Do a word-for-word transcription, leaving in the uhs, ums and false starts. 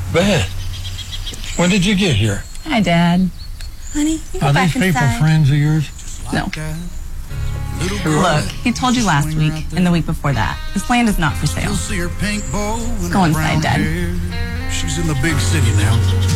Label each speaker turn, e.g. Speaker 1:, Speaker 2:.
Speaker 1: Beth, when did you get here?
Speaker 2: Hi, Dad.
Speaker 3: Honey, you go
Speaker 1: Are
Speaker 3: back
Speaker 1: these people
Speaker 3: inside.
Speaker 1: friends of yours?
Speaker 2: No. Look, he told you last week and the week before that. This land is not for sale.
Speaker 4: You'll see her pink bow and
Speaker 2: Go
Speaker 4: her
Speaker 2: inside,
Speaker 4: brown
Speaker 2: Dad.
Speaker 4: hair. She's in the big city now.